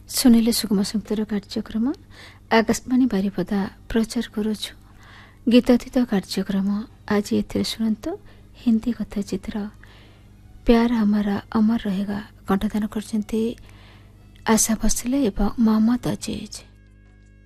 ଶୁଣିଲେ ସୁଗମ ସଙ୍ଗୀତର କାର୍ଯ୍ୟକ୍ରମ ଆକାଶବାଣୀ ବାରିପଦା ପ୍ରଚାର କରୁଛୁ। ଗୀତାତୀତ କାର୍ଯ୍ୟକ୍ରମ ଆଜି ଏଥିରେ ଶୁଣନ୍ତୁ ହିନ୍ଦୀ କଥା ଚିତ୍ର ପ୍ୟାର ହମାରା ଅମର ରହିଗା କଣ୍ଠଦାନ କରିଛନ୍ତି ଆଶା ଭୋସଲେ ଏବଂ ମହମ୍ମଦ ଅଜିଜ।